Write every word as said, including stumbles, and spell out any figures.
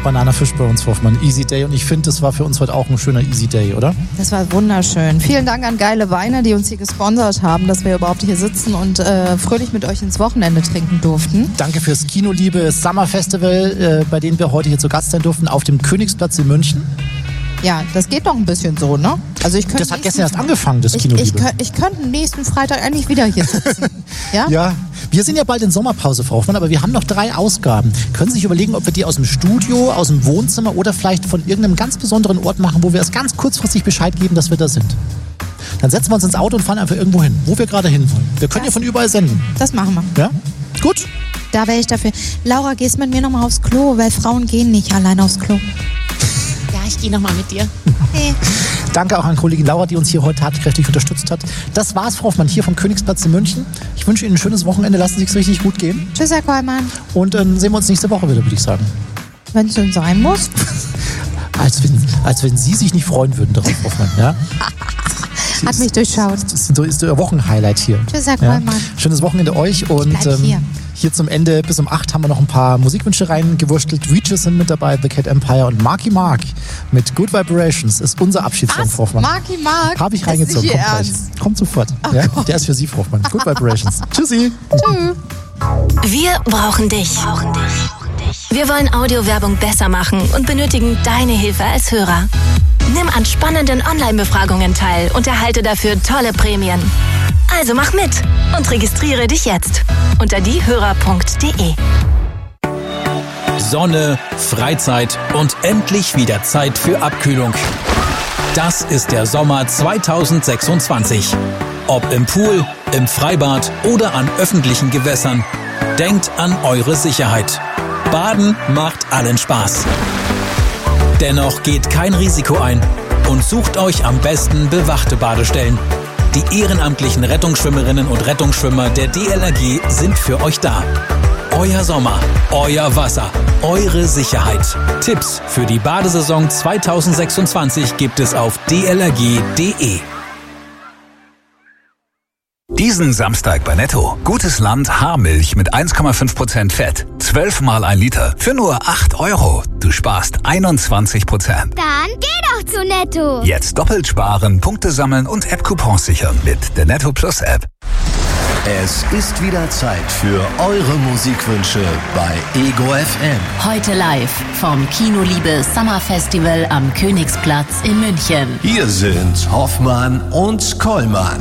Banana Fish bei uns, Hoffmann. Easy Day. Und ich finde, das war für uns heute auch ein schöner Easy Day, oder? Das war wunderschön. Vielen Dank an Geile Weine, die uns hier gesponsert haben, dass wir überhaupt hier sitzen und äh, fröhlich mit euch ins Wochenende trinken durften. Danke fürs Kinoliebe Summer Festival, äh, bei dem wir heute hier zu Gast sein durften, auf dem Königsplatz in München. Ja, das geht doch ein bisschen so, ne? Also ich das hat gestern erst angefangen, das Kinoliebe. Ich, ich, ich, ich könnte nächsten Freitag eigentlich wieder hier sitzen. Ja? Ja, wir sind ja bald in Sommerpause, Frau Hoffmann, aber wir haben noch drei Ausgaben. Können Sie sich überlegen, ob wir die aus dem Studio, aus dem Wohnzimmer oder vielleicht von irgendeinem ganz besonderen Ort machen, wo wir es ganz kurzfristig Bescheid geben, dass wir da sind. Dann setzen wir uns ins Auto und fahren einfach irgendwo hin, wo wir gerade hin wollen. Wir können das, ja von überall senden. Das machen wir. Ja? Gut. Da wäre ich dafür. Laura, gehst mit mir nochmal aufs Klo, weil Frauen gehen nicht allein aufs Klo. Ja, ich gehe nochmal mit dir. Okay. Danke auch an Kollegin Laura, die uns hier heute tatkräftig unterstützt hat. Das war's, Frau Hoffmann, hier vom Königsplatz in München. Ich wünsche Ihnen ein schönes Wochenende. Lassen Sie es richtig gut gehen. Tschüss, Herr Kollmann. Und dann sehen wir uns nächste Woche wieder, würde ich sagen. Wenn es denn sein muss. als, wenn, als wenn Sie sich nicht freuen würden darauf, Hoffmann. Ja? Hat mich durchschaut. Das ist, das ist Ihr Wochenhighlight hier. Tschüss, Herr Kollmann. Ja? Schönes Wochenende euch. Und ich bleib hier. Ähm, hier zum Ende bis um acht haben wir noch ein paar Musikwünsche reingewurstelt. Reaches sind mit dabei, The Cat Empire und Marky Mark mit Good Vibrations ist unser Abschiedssong, Frau Hoffmann. Marky Mark? Habe ich reingezogen. Kommt gleich. Kommt sofort. Oh Ja? Der ist für Sie, Frau Hoffmann. Good Vibrations. Tschüssi. Tschüss. Wir brauchen dich. Wir wollen Audiowerbung besser machen und benötigen deine Hilfe als Hörer. Nimm an spannenden Online-Befragungen teil und erhalte dafür tolle Prämien. Also mach mit und registriere dich jetzt unter diehörer punkt de. Sonne, Freizeit und endlich wieder Zeit für Abkühlung. Das ist der Sommer zweitausendsechsundzwanzig. Ob im Pool, im Freibad oder an öffentlichen Gewässern. Denkt an eure Sicherheit. Baden macht allen Spaß. Dennoch geht kein Risiko ein und sucht euch am besten bewachte Badestellen. Die ehrenamtlichen Rettungsschwimmerinnen und Rettungsschwimmer der D L R G sind für euch da. Euer Sommer, euer Wasser, eure Sicherheit. Tipps für die Badesaison zweitausendsechsundzwanzig gibt es auf d l r g punkt de. Diesen Samstag bei Netto. Gutes Land Haarmilch mit eins Komma fünf Prozent Fett. zwölf mal ein Liter. Für nur acht Euro. Du sparst einundzwanzig Prozent. Dann geh doch zu Netto. Jetzt doppelt sparen, Punkte sammeln und App-Coupons sichern mit der Netto Plus App. Es ist wieder Zeit für eure Musikwünsche bei Ego F M. Heute live vom Kinoliebe Summer Festival am Königsplatz in München. Hier sind Hoffmann und Kollmann.